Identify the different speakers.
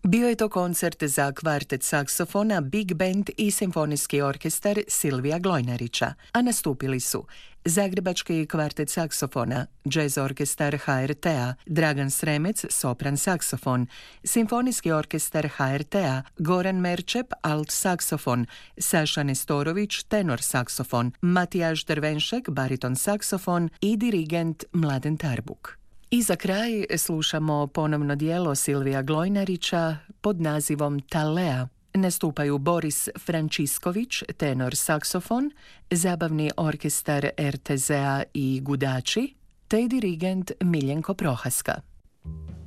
Speaker 1: Bio je to koncert za kvartet saksofona, big band i simfonijski orkestar Silvija Glojnarića, a nastupili su Zagrebački kvartet saksofona, jazz orkestar HRT-a, Dragan Sremec, sopran saksofon, simfonijski orkestar HRT-a, Goran Merčep, alt saksofon, Saša Nestorović, tenor saksofon, Matijaš Drvenšek, bariton saksofon i dirigent Mladen Tarbuk. I za kraj slušamo ponovno djelo Silvija Glojnarića pod nazivom Talea. Nastupaju Boris Frančisković, tenor saksofon, zabavni orkestar RTZ-a i Gudači, te dirigent Miljenko Prohaska.